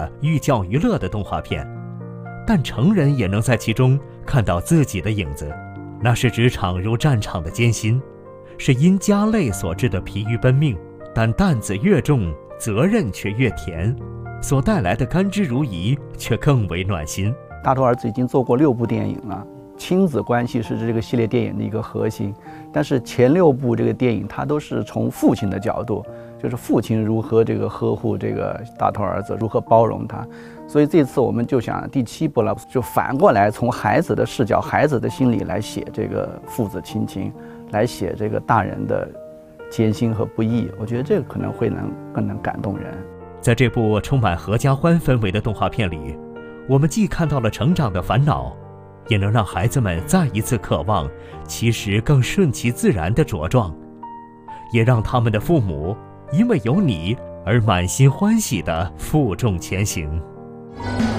的寓教于乐的动画片，但成人也能在其中看到自己的影子。那是职场如战场的艰辛，是因家累所致的疲于奔命，但担子越重，责任却越甜，所带来的甘之如饴却更为暖心。 大头儿子已经做过6部电影了，亲子关系是这个系列电影的一个核心，但是前6部这个电影它都是从父亲的角度，就是父亲如何这个呵护这个大头儿子，如何包容他。所以这次我们就想第7部了，就反过来从孩子的视角、孩子的心理来写这个父子亲情，来写这个大人的艰辛和不易。我觉得这个可能会更能感动人。 在这部充满合家欢氛围的动画片里，我们既看到了成长的烦恼，也能让孩子们再一次渴望其实更顺其自然的茁壮，也让他们的父母因为有你而满心欢喜地负重前行。